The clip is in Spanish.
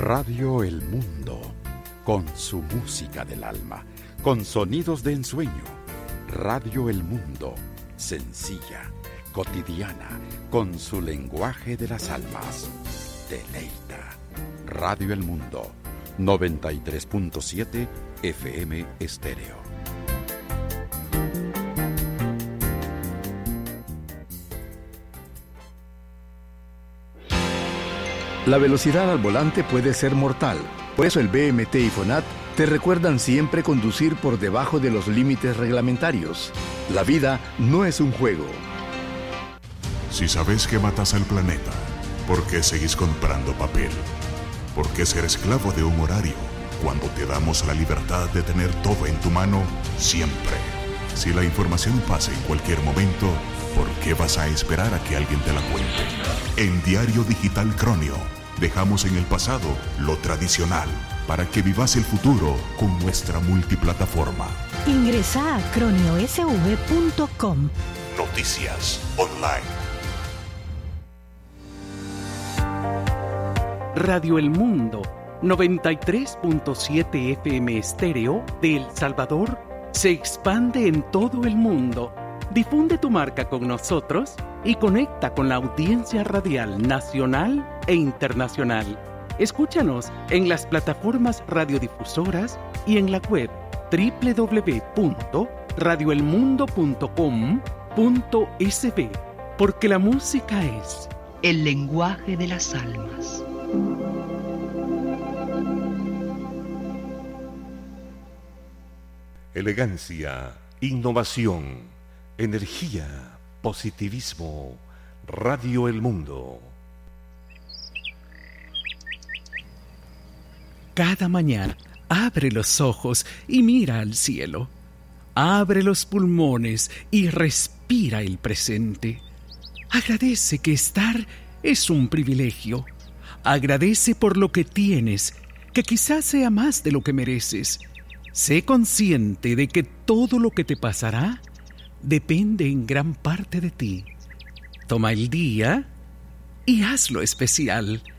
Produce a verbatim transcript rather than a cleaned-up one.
Radio El Mundo, con su música del alma, con sonidos de ensueño. Radio El Mundo, sencilla, cotidiana, con su lenguaje de las almas. Deleita. Radio El Mundo, noventa y tres punto siete F M Estéreo. La velocidad al volante puede ser mortal. Por eso el B M T y FONAT te recuerdan siempre conducir por debajo de los límites reglamentarios. La vida no es un juego. Si sabes que matas al planeta, ¿por qué seguís comprando papel? ¿Por qué ser esclavo de un horario cuando te damos la libertad de tener todo en tu mano siempre? Si la información pasa en cualquier momento, ¿por qué vas a esperar a que alguien te la cuente? En Diario Digital Cronio, dejamos en el pasado lo tradicional para que vivas el futuro con nuestra multiplataforma. Ingresa a cronio s v punto com. Noticias online. Radio El Mundo, noventa y tres punto siete F M Estéreo de El Salvador, se expande en todo el mundo. Difunde tu marca con nosotros y conecta con la audiencia radial nacional e internacional. Escúchanos en las plataformas radiodifusoras y en la web doble u doble u doble u punto radio el mundo punto com punto s b, porque la música es el lenguaje de las almas. Elegancia, innovación, energía, positivismo. Radio El Mundo. Cada mañana, abre los ojos y mira al cielo. Abre los pulmones y respira el presente. Agradece que estar es un privilegio. Agradece por lo que tienes, que quizás sea más de lo que mereces. Sé consciente de que todo lo que te pasará depende en gran parte de ti. Toma el día y hazlo especial.